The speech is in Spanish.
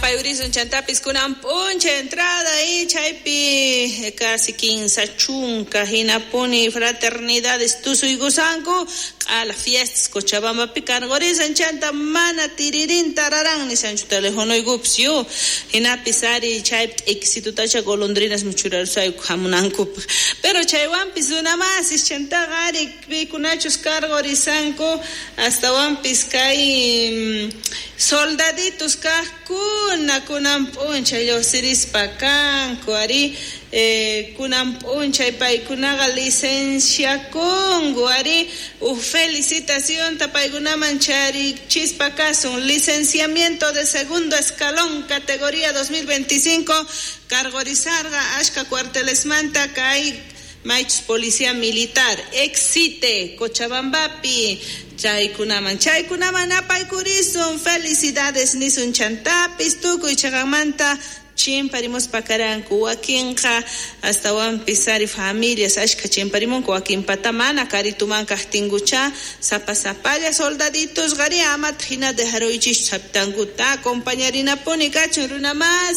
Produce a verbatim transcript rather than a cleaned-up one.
payurizun chantapis kunan puncha entrada y chaypi casi quince chunka hinapuni fraternidades tusuygusanku a las fiestas Cochabamba picargorizan chanta mana tiririn tararán ni sanchu teléfono y gupsiu hinapisari chay éxito tacha golondrinas muchurarusay hamunanku pero chaywampis una más is chanta gari kunachos cargorizanku hasta wampis kay soldaditos kahkuna kunan puncha yo sirispa kanku ari eh, kunan puncha y paykunaga licencia kongo ari u felicitación tapayguna manchari chispa caso un licenciamiento de segundo escalón categoría dos mil veinticinco cargorizarga ashka cuarteles manta kai maichus policía militar exite Cochabambapi chaykunaman chaykunaman apaykurizun felicidades nisun chantapis tukuy chagamanta chimparimos pakaranku wakinqa hasta wan pisari familias ashka chimparimunku wakin patamana karituman kahtingucha sapa sapalla soldaditos gari amat hina dejaroichis chaptanguta acompañarina puni kachun runa mas